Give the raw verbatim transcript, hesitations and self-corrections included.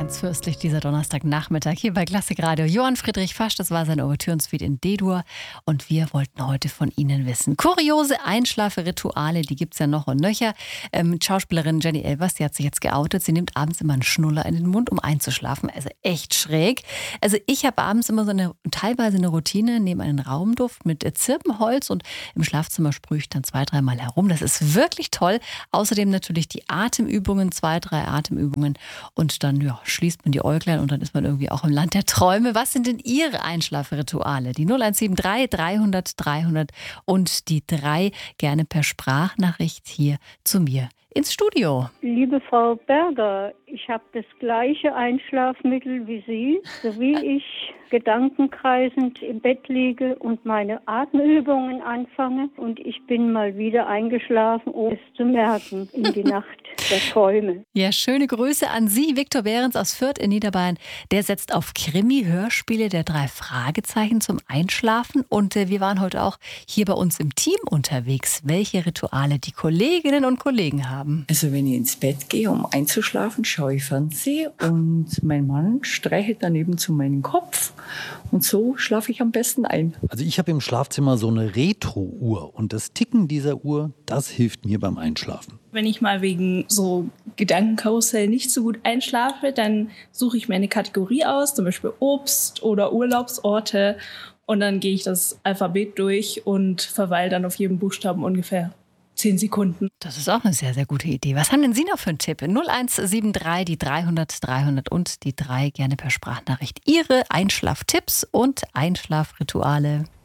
ganz fürstlich dieser Donnerstagnachmittag hier bei Klassikradio. Johann Friedrich Fasch, das war seine Ouvertürensuite in D-Dur. Und wir wollten heute von Ihnen wissen. Kuriose Einschlaferituale, die gibt es ja noch und nöcher. Ähm, Schauspielerin Jenny Elvers, die hat sich jetzt geoutet. Sie nimmt abends immer einen Schnuller in den Mund, um einzuschlafen. Also echt schräg. Also ich habe abends immer so eine, teilweise eine Routine, nehme einen Raumduft mit Zirbenholz und im Schlafzimmer sprühe ich dann zwei, dreimal herum. Das ist wirklich toll. Außerdem natürlich die Atemübungen, zwei, drei Atemübungen. Und dann ja, schließt man die Äuglein und dann ist man irgendwie auch im Land der Träume. Was sind denn Ihre Einschlafrituale? Die null eins sieben drei dreihundert dreihundert und die drei gerne per Sprachnachricht hier zu mir ins Studio. Liebe Frau Berger, ich habe das gleiche Einschlafmittel wie Sie, so wie ich gedankenkreisend im Bett liege und meine Atemübungen anfange und ich bin mal wieder eingeschlafen, ohne es zu merken, in die Nacht der Träume. Ja, schöne Grüße an Sie, Viktor Behrens aus Fürth in Niederbayern. Der setzt auf Krimi-Hörspiele der drei Fragezeichen zum Einschlafen und äh, wir waren heute auch hier bei uns im Team unterwegs, welche Rituale die Kolleginnen und Kollegen haben. Also wenn ich ins Bett gehe, um einzuschlafen, schaue ich Fernsehen und mein Mann streichelt daneben zu meinem Kopf und so schlafe ich am besten ein. Also ich habe im Schlafzimmer so eine Retro-Uhr und das Ticken dieser Uhr, das hilft mir beim Einschlafen. Wenn ich mal wegen so Gedankenkarussell nicht so gut einschlafe, dann suche ich mir eine Kategorie aus, zum Beispiel Obst oder Urlaubsorte und dann gehe ich das Alphabet durch und verweile dann auf jedem Buchstaben ungefähr zehn Sekunden. Das ist auch eine sehr, sehr gute Idee. Was haben denn Sie noch für einen Tipp? null eins sieben drei, die dreihundert dreihundert und die drei gerne per Sprachnachricht. Ihre Einschlaftipps und Einschlafrituale.